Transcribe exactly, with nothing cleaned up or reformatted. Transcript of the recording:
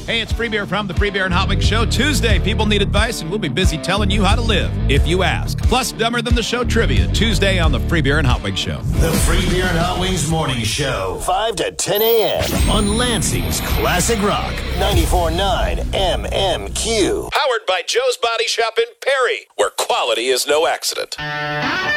Hey, it's Free Beer from the Free Beer and Hot Wings Show. Tuesday, people need advice, and we'll be busy telling you how to live if you ask. Plus, Dumber Than the Show trivia, Tuesday on the Free Beer and Hot Wings Show. The Free Beer and Hot Wings Morning Show, five to ten a.m. on Lansing's Classic Rock, ninety-four point nine M M Q. Powered by Joe's Body Shop in Perry, where quality is no accident.